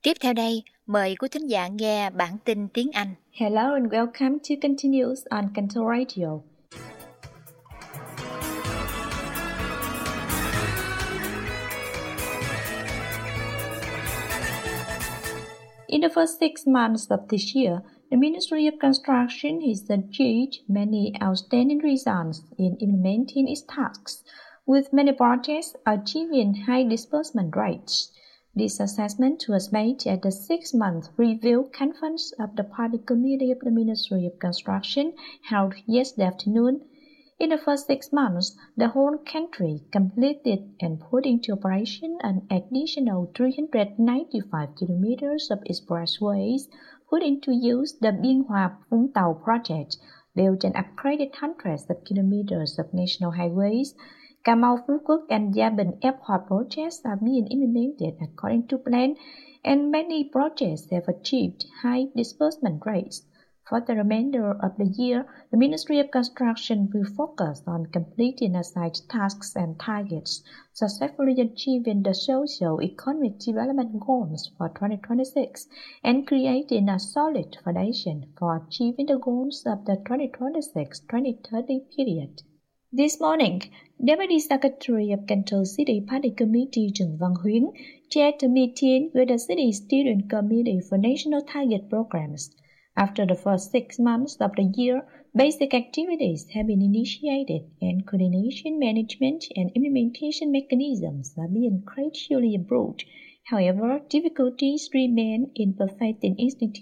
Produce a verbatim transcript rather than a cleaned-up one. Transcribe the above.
Tiếp theo đây, mời quý thính giả nghe bản tin tiếng Anh. Hello and welcome to Continues on Canto Radio. In the first six months of this year, the Ministry of Construction has achieved many outstanding results in implementing its tasks, with many projects achieving high disbursement rates. This assessment was made at the six-month review conference of the Party Committee of the Ministry of Construction held yesterday afternoon. In the first six months, the whole country completed and put into operation an additional three hundred ninety-five kilometers of expressways, put into use the Biên Hòa Vũng Tàu project, built and upgraded hundreds of kilometers of national highways. Cà Mau, Phú Quốc, and Gia Bình airport projects are being implemented according to plan, and many projects have achieved high disbursement rates. For the remainder of the year, the Ministry of Construction will focus on completing assigned tasks and targets, successfully achieving the socio-economic development goals for twenty twenty-six, and creating a solid foundation for achieving the goals of the twenty twenty-six to twenty thirty period. This morning, Deputy Secretary of Canton City Party Committee Trần Văn Huyến chaired a meeting with the City Steering Committee for National Target Programs. After the first six months of the year, basic activities have been initiated and coordination management and implementation mechanisms are being gradually improved. However, difficulties remain in perfecting institutions